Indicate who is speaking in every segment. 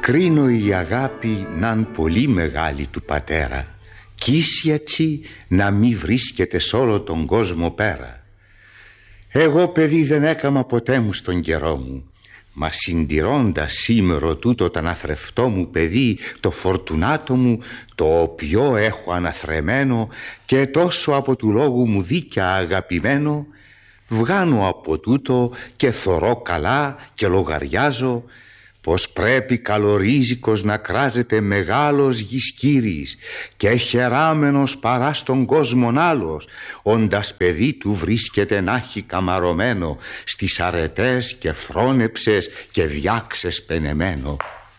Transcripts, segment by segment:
Speaker 1: Κρίνω η αγάπη ναν πολύ μεγάλη του πατέρα, κι ίσι έτσι να μη βρίσκεται σ' όλο τον κόσμο πέρα. Εγώ παιδί δεν έκαμα ποτέ μου στον καιρό μου, μα συντηρώντας σήμερο τούτο τ' αναθρεφτό μου παιδί, το φορτουνάτο μου, το οποίο έχω αναθρεμένο και τόσο από του λόγου μου δίκαια αγαπημένο, βγάνω από τούτο και θωρώ καλά και λογαριάζω πως πρέπει καλορίζικος να κράζεται μεγάλος γυσκύρης και χεράμενος παρά στον κόσμον άλλος, όντας παιδί του βρίσκεται να έχει καμαρωμένο στις αρετές και φρόνεψες και διάξες πενεμένο.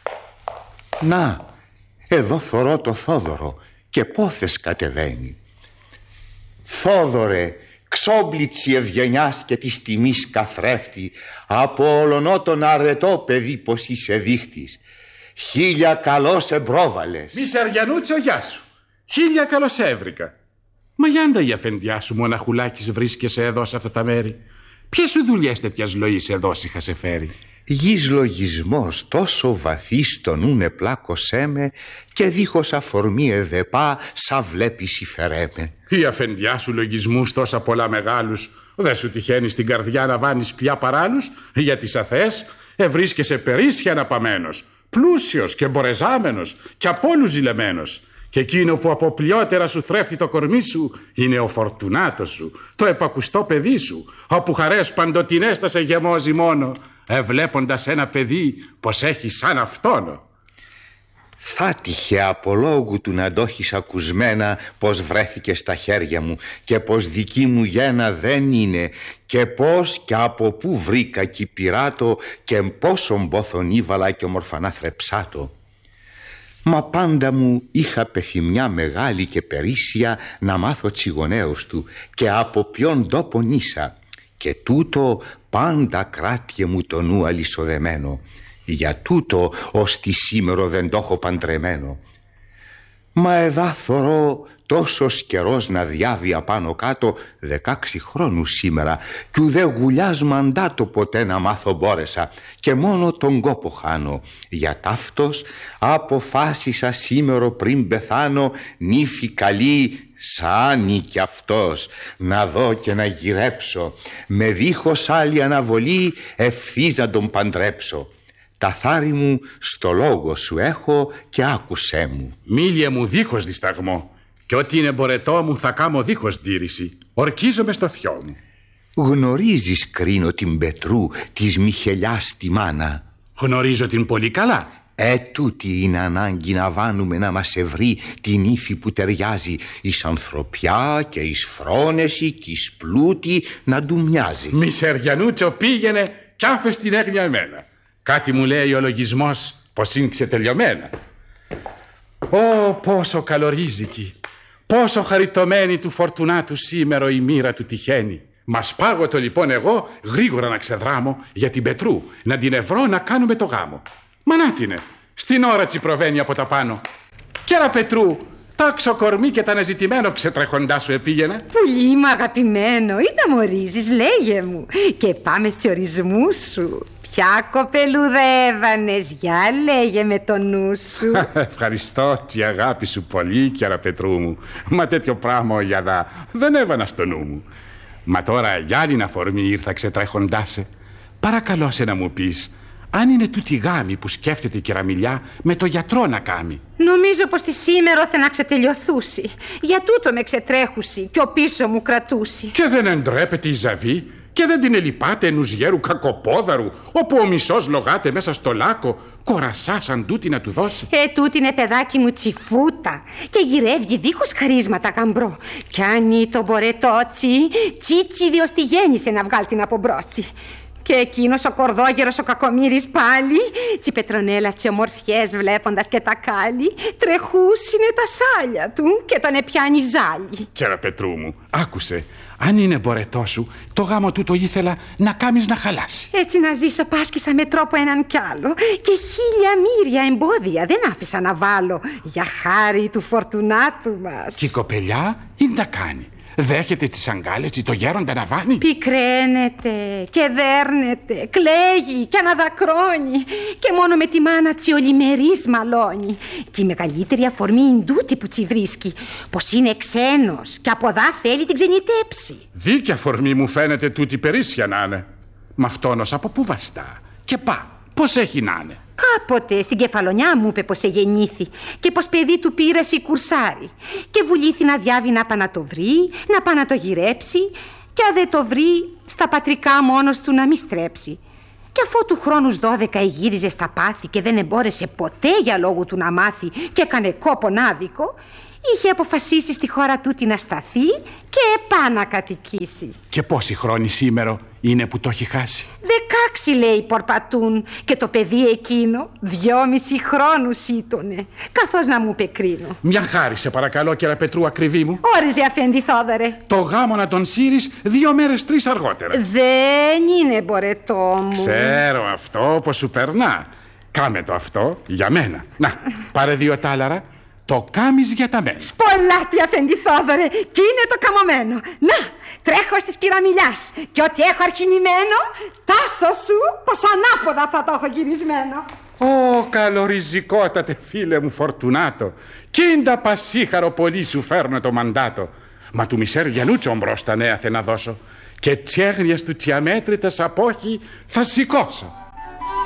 Speaker 1: Να, εδώ θωρώ το Θόδωρο και πόθες κατεβαίνει. Θόδωρε, ξόμπλητσι ευγενιάς και της τιμής καθρέφτη, από ολονό τον αρετό παιδί πως είσαι δείχτης. 1000 καλώς εμπρόβαλες.
Speaker 2: Μισαριανούτσο, γεια σου. 1000 καλώς έβρικα. Μα γιάντα η αφεντιά σου μοναχουλάκης βρίσκεσαι εδώ σε αυτά τα μέρη. Ποιες σου δουλειές τέτοιας λοής εδώ είχα σε φέρει?
Speaker 1: Γης λογισμός τόσο βαθύς το νούνε πλάκωσέ με και δίχως αφορμή εδεπά σα βλέπεις υφερέμε.
Speaker 2: Η αφεντιά σου λογισμούς τόσα πολλά μεγάλους, δεν σου τυχαίνει στην καρδιά να βάνεις πια παράλους? Γιατί σα θες ευρίσκεσαι περίσσια αναπαμένος, πλούσιος και μπορεζάμενος και από όλους ζηλεμένος. Και εκείνο που από πλειότερα σου θρέφτει το κορμί σου είναι ο φορτουνάτος σου, το επακουστό παιδί σου, όπου χαρές παντοτινές θα σε γεμώζει μόνο, ευλέποντας ένα παιδί πως έχει σαν αυτόν.
Speaker 1: Θα τύχε από λόγου του να το έχεις ακουσμένα πως βρέθηκε στα χέρια μου και πως δική μου γένα δεν είναι και πως και από πού βρήκα κι πειράτο και πόσον πόθον ήβαλα και ομορφανά θρεψάτο. Μα πάντα μου είχα πεθυμιά μεγάλη και περίσσια να μάθω τσιγονέους του και από ποιον τόπο νήσα, και τούτο πάντα κράτιε μου το νου αλυσοδεμένο. Για τούτο ως τη σήμερο δεν το έχω παντρεμένο. Μα εδά θωρώ τόσος καιρός να διάβει απάνω κάτω, 16 χρόνους σήμερα, κι ουδέ γουλιάς μαντάτο ποτέ να μάθω μπόρεσα, και μόνο τον κόπο χάνω. Για ταύτος αποφάσισα σήμερο πριν πεθάνω, νύφη καλή σάνι κι αυτός, να δω και να γυρέψω, με δίχως άλλη αναβολή ευθύς να τον παντρέψω. Τα θάρη μου στο λόγο σου έχω και άκουσέ μου.
Speaker 2: Μίλια μου δίχως δισταγμό, και ό,τι είναι μπορετό μου θα κάμω δίχως ντύρηση. Ορκίζομαι στο θειό μου.
Speaker 1: Γνωρίζεις, κρίνω, την Πετρού της Μιχελιάς τη μάνα?
Speaker 2: Γνωρίζω την πολύ καλά.
Speaker 1: Τούτη είναι ανάγκη να βάνουμε να μας ευρεί την ύφη που ταιριάζει εις ανθρωπιά και εις φρόνεση και εις πλούτη να του μοιάζει.
Speaker 2: Μισεριανούτσο, πήγαινε κι άφες την έγνοια εμένα. Κάτι μου λέει ο λογισμός πως είναι ξετελειωμένα. Ω, πόσο καλορίζικη, πόσο χαριτωμένη του φορτουνάτου σήμερο η μοίρα του τυχαίνει. Μα σπάγω λοιπόν εγώ γρήγορα να ξεδράμω για την Πετρού, να την ευρώ να κάνουμε το γάμο. Μα να την στην ώρα τσι προβαίνει από τα πάνω. Κέρα Πετρού, τάξο κορμί και τα αναζητημένο ξετρέχοντά σου επήγαινε.
Speaker 3: Πουλί μου αγαπημένο, ή τα μορίζεις, λέγε μου, και πάμε στους ορισμούς σου. Ποια κοπελούδα έβανες, για λέγε με το νου σου.
Speaker 2: Ευχαριστώ τη αγάπη σου πολύ, κέρα Πετρού μου. Μα τέτοιο πράγμα ο Γιαδά δεν έβανα στο νου μου. Μα τώρα για άλλη αφορμή ήρθα ξετρέχοντά σε. Παρακαλώ σε να μου πεις, αν είναι τούτη γάμη που σκέφτεται η κεραμιλιά με το γιατρό να κάμει.
Speaker 3: Νομίζω πως τη σήμερο θα να ξετελειωθούσει. Για τούτο με ξετρέχουσι και ο πίσω μου κρατούσι.
Speaker 2: Και δεν εντρέπεται η Ζαβή και δεν την ελυπάται ενούς γέρου κακοπόδαρου, όπου ο μισός λογάται μέσα στο λάκκο, κορασά σαν τούτη να του δώσει.
Speaker 3: Τούτη είναι παιδάκι μου τσιφούτα και γυρεύγει δίχως χαρίσματα καμπρό. Πιάνει το μπορετότσι, τσίτσι διός τη γέννησε να βγάλει την απομπρότσι. Και εκείνος ο κορδόγερος ο κακομοίρης πάλι, τσι Πετρονέλας τσι ομορφιές βλέποντας και τα κάλλη, τρεχούσινε τα σάλια του και τον επιάνει ζάλι.
Speaker 2: Κέρα Πετρού μου, άκουσε, αν είναι μπορετό σου, το γάμο του το ήθελα να κάμεις να χαλάσει.
Speaker 3: Έτσι να ζήσω πάσκησα με τρόπο έναν κι άλλο και 1000 μοίρια εμπόδια δεν άφησα να βάλω για χάρη του φορτουνάτου μας.
Speaker 2: Και η κοπελιά είναι τα κάνει. Δέχεται τις αγκάλες, το γέροντα να βάνει.
Speaker 3: Πικραίνεται και δέρνεται, κλαίγει και αναδακρώνει και μόνο με τη μάνα τσι ολημερής μαλώνει. Και η μεγαλύτερη αφορμή είναι τούτη που τσι βρίσκει, πως είναι ξένος και από δά θέλει την ξενιτέψει.
Speaker 2: Δίκαια αφορμή μου φαίνεται τούτη περίσσια να είναι. Μ' αυτόνος από πού βαστά και πά, πώς έχει να είναι.
Speaker 3: Κάποτε στην Κεφαλονιά μου είπε πως εγεννήθη και πως παιδί του πήρασε η κουρσάρι και βουλήθη να διάβει να πά να το βρει, να πά να το γυρέψει και αν δεν το βρει στα πατρικά μόνος του να μη στρέψει. Και αφού του χρόνους 12 γύριζε στα πάθη και δεν εμπόρεσε ποτέ για λόγου του να μάθει και έκανε κόπον άδικο, είχε αποφασίσει στη χώρα τούτη να σταθεί και επανακατοικήσει.
Speaker 2: Και πόσοι χρόνοι σήμερα είναι που το έχει χάσει?
Speaker 3: 16 λέει Πορπατούν και το παιδί εκείνο 2,5 χρόνους ήτονε, καθώς να μου πεκρίνω.
Speaker 2: Μια χάρη σε παρακαλώ, κύριε Πετρού, ακριβή μου.
Speaker 3: Όριζε αφέντη Θόδωρε.
Speaker 2: Το γάμο να τον σύρεις 2 μέρες 3 αργότερα.
Speaker 3: Δεν είναι μπορετό μου.
Speaker 2: Ξέρω αυτό πως σου περνά. Κάμε το αυτό για μένα. Να, πάρε 2 τάλαρα. Το κάμεις για τα μένα.
Speaker 3: Σπολάτι αφέντη Θόδωρε, κι είναι το καμωμένο. Να, τρέχω στις Κυραμιλιάς και ό,τι έχω αρχινημένο, τάσο σου πως ανάποδα θα το έχω γυρισμένο.
Speaker 2: Ω, καλοριζικότατε φίλε μου Φορτουνάτο, κίντα πασίχαρο πολύ σου φέρνω το μαντάτο. Μα του Μισέρ Γιανούτσο μπρος τα νέα θε να δώσω και τσέγνιας του τσιαμέτρητας απόχη θα σηκώσω.